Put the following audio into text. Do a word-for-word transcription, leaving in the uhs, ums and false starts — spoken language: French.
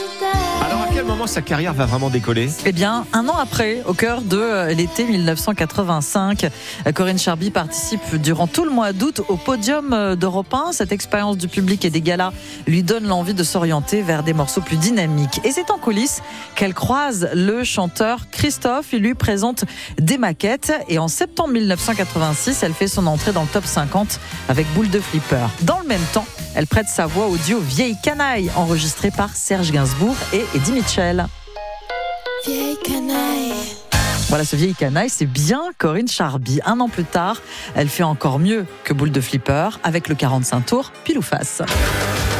Alors à quel moment sa carrière va vraiment décoller ? Eh bien, un an après, au cœur de l'été dix-neuf cent quatre-vingt-cinq, Corinne Charby participe durant tout le mois d'août au podium d'Europe un. Cette expérience du public et des galas lui donne l'envie de s'orienter vers des morceaux plus dynamiques. Et c'est en coulisses qu'elle croise le chanteur Christophe. Il lui présente des maquettes. Et en septembre dix-neuf cent quatre-vingt-six, elle fait son entrée dans le top cinquante avec Boule de Flipper. Dans le même temps, elle prête sa voix au duo Vieille Canaille, enregistré par Serge Gainsbourg et Eddie Mitchell. Vieille canaille. Voilà, ce Vieille Canaille, c'est bien Corinne Charby. Un an plus tard, elle fait encore mieux que Boule de Flipper avec le quarante-cinq tours pile ou face.